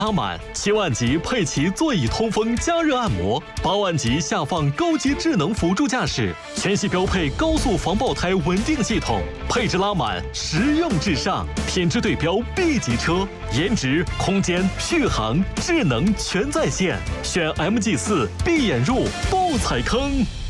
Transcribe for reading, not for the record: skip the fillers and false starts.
拉满，7万级配齐座椅通风加热按摩，8万级下放高级智能辅助驾驶，全系标配高速防爆胎稳定系统，配置拉满，实用至上，品质对标 B 级车，颜值、空间、续航、智能全在线，选MG4，闭眼入，不踩坑。